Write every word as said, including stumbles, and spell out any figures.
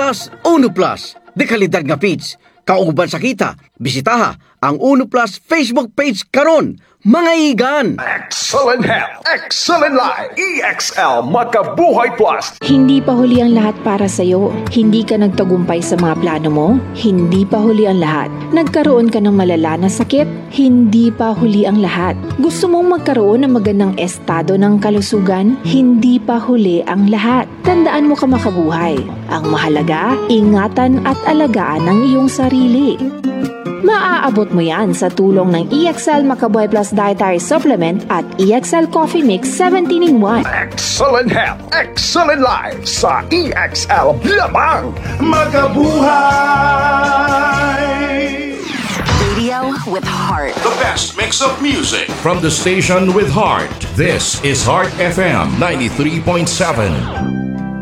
Plus, Uno Plus. De kalidad nga page. Kauban sa kita, bisitaha ang Uno Plus Facebook page karon. Mga igan! Excellent health, excellent life, E X L Makabuhay Plus. Hindi pa huli ang lahat para sa'yo. Hindi ka nagtagumpay sa mga plano mo. Hindi pa huli ang lahat. Nagkaroon ka ng malala na sakit. Hindi pa huli ang lahat. Gusto mong magkaroon ng magandang estado ng kalusugan. Hindi pa huli ang lahat. Tandaan mo ka makabuhay. Ang mahalaga, ingatan at alagaan ang iyong sarili. Maaabot mo yan sa tulong ng E X L Makabuhay Plus Dietary Supplement at E X L Coffee Mix seventeen in one. Excellent health, excellent life sa E X L lamang. Makabuhay! Radio with heart. The best mix of music from the station with heart. This is Heart F M ninety-three point seven.